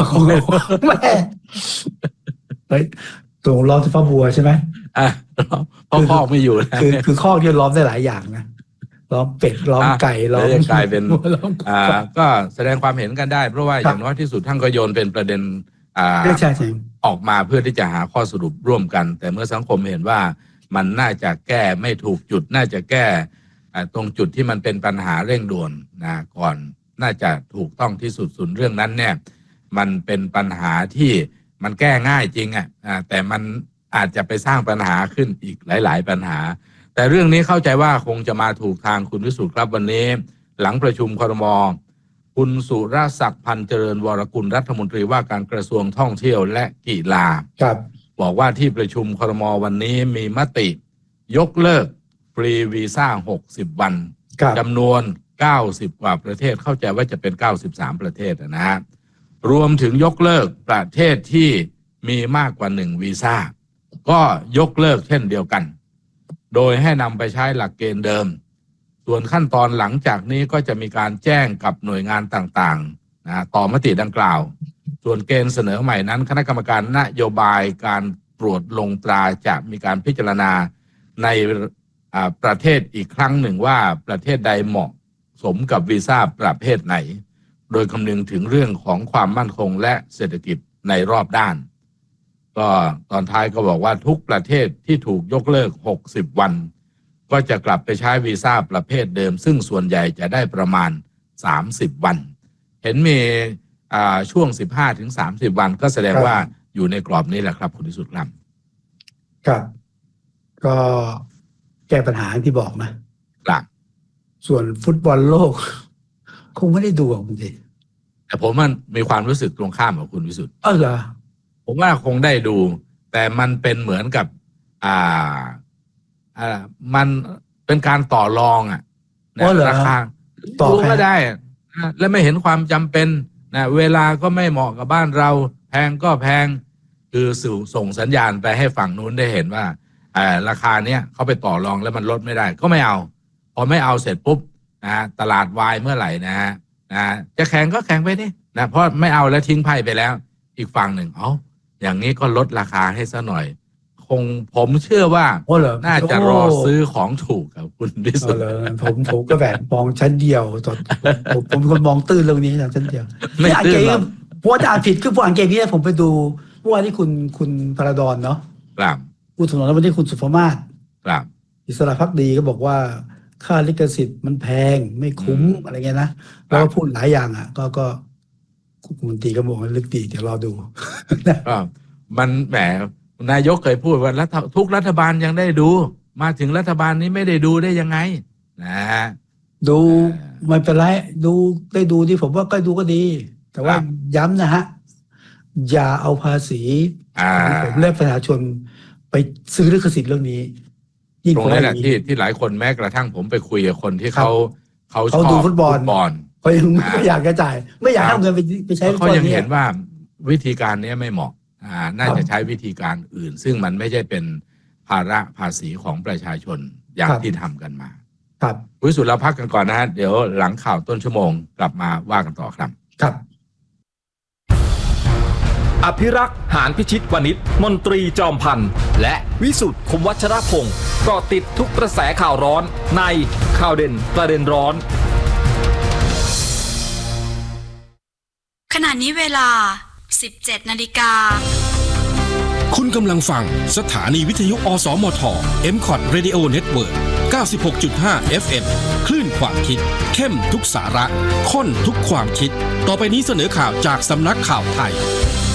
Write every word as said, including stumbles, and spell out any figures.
แม่เฮ้ยตัวล้อมที่ฟ้าบัวใช่ไหมอ่าเพราะคอกไม่อยู่คือคือคอกที่ล้อมได้หลายอย่างนะล้อมเป็ดล้อมไก่ล้อมกลายเป็นอ่าก็แสดงความเห็นกันได้เพราะว่าอย่างน้อยที่สุดท่านก็โยนเป็นประเด็นอ่าออกมาเพื่อที่จะหาข้อสรุปร่วมกันแต่เมื่อสังคมเห็นว่ามันน่าจะแก้ไม่ถูกจุดน่าจะแก้ตรงจุดที่มันเป็นปัญหาเร่งด่วนนะก่อนน่าจะถูกต้องที่สุดส่วนเรื่องนั้นเนี่ยมันเป็นปัญหาที่มันแก้ง่ายจริงอ่ะแต่มันอาจจะไปสร้างปัญหาขึ้นอีกหลายๆปัญหาแต่เรื่องนี้เข้าใจว่าคงจะมาถูกทางคุณวิสุทธิ์ครับวันนี้หลังประชุมครม.คุณสุรศักดิ์พันธ์เจริญวรกุลรัฐมนตรีว่าการกระทรวงท่องเที่ยวและกีฬาครับบอกว่าที่ประชุมครม.วันนี้มีมติยกเลิกฟรีวีซ่าหกสิบวันจำนวนเก้าสิบกว่าประเทศเข้าใจว่าจะเป็นเก้าสิบสามประเทศนะฮะรวมถึงยกเลิกประเทศที่มีมากกว่าหนึ่งวีซ่าก็ยกเลิกเช่นเดียวกันโดยให้นำไปใช้หลักเกณฑ์เดิมส่วนขั้นตอนหลังจากนี้ก็จะมีการแจ้งกับหน่วยงานต่างๆนะต่อมติดังกล่าวส่วนเกณฑ์เสนอใหม่นั้นคณะกรรมการนโยบายการตรวจลงตราจะมีการพิจารณาในประเทศอีกครั้งหนึ่งว่าประเทศใดเหมาะสมกับวีซ่าประเภทไหนโดยคำนึงถึงเรื่องของความมั่นคงและเศรษฐกิจในรอบด้านก็ตอนท้ายก็บอกว่าทุกประเทศที่ถูกยกเลิกหกสิบวันก็จะกลับไปใช้วีซ่าประเภทเดิมซึ่งส่วนใหญ่จะได้ประมาณสามสิบวันเห็นมีช่วง สิบห้าถึงสามสิบ วันก็แสดงว่าอยู่ในกรอบนี้แหละครับคุณวิสุทธิ์ครับครับก็แก้ปัญหาที่บอกนะครับส่วนฟุตบอลโลกคงไม่ได้ดูอ่ะคุณจีแต่ผมมันมีความรู้สึกตรงข้ามกับคุณวิสุทธิ์เออเหรอผมว่าคงได้ดูแต่มันเป็นเหมือนกับอ่าอ่ามันเป็นการต่อรองอ่ะนะราคาต่อก็ได้และไม่เห็นความจำเป็นนะเวลาก็ไม่เหมาะกับบ้านเราแพงก็แพงคือส่งสัญญาณไปให้ฝั่งนู้นได้เห็นว่าอ่าราคาเนี้ยเขาไปต่อรองแล้วมันลดไม่ได้ก็ไม่เอาพอไม่เอาเสร็จปุ๊บนะตลาดวายเมื่อไหร่นะฮะนะจะแข่งก็แข่งไปดินะเพราะไม่เอาแล้วทิ้งไพ่ไปแล้วอีกฝั่งหนึ่งเอาอย่างนี้ก็ลดราคาให้ซะหน่อยคงผมเชื่อว่าน่าจะรอซื้อของถูกครับคุณดิสุผมผมก็แบบมองชั้นเดียวผมผมคนมองตื้นเรื่องนี้ชั้นเดียวไม่ตื้นหรอกเพราะว่าอ่านผิดคือผู้อ่านเกมนี้ผมไปดูเมื่อวานที่คุณคุณพระดอนเนาะครับพูดถึงแล้ววันนี้คุณสุภมาศครับอิสระภักดีก็บอกว่าค่าลิขสิทธิ์มันแพงไม่คุ้มอะไรเงี้ยนะแล้วก็พูดหลายอย่างอ่ะก็ก็คุณตีก็บอกว่าลึกดีเดี๋ยวรอดูก็มันแหมนายกเคยพูดว่าทุกรัฐบาลยังได้ดูมาถึงรัฐบาลนี้ไม่ได้ดูได้ยังไงนะดูไม่เป็นไรดูได้ดูที่ผมว่าก็ดูก็ดีแต่ว่าย้ำนะฮะอย่าเอาภาษีผมและประชาชนไปซื้อลิขสิทธิ์เรื่องนี้ตรงนั้นแหละที่ที่หลายคนแม้กระทั่งผมไปคุยกับคนที่เขาเขาชอบดูฟุตบอลเขายังไม่อยากกระจายไม่อยากให้เงินไปไปใช้เขายังเห็นว่าวิธีการนี้ไม่เหมาะอ่าน่าจะใช้วิธีการอื่นซึ่งมันไม่ใช่เป็นภาระภาษีของประชาชนอย่างที่ทำกันมาครับวิสุทธิ์เราพักกันก่อนนะฮะเดี๋ยวหลังข่าวต้นชั่วโมงกลับมาว่ากันต่อครับครับอภิรักษ์หานพิชิตวณิชมนตรีจอมพันธ์และวิสุทธิ์คมวัชรพงศ์เกาะติดทุกกระแสข่าวร้อนในข่าวเด่นประเด็นร้อนขณะนี้เวลา สิบเจ็ดนาฬิกาคุณกำลังฟังสถานีวิทยุอสมท เอ็ม คอท Radio Network เก้าสิบหกจุดห้า เอฟ เอ็ม คลื่นความคิดเข้มทุกสาระข้นทุกความคิดต่อไปนี้เสนอข่าวจากสำนักข่าวไทย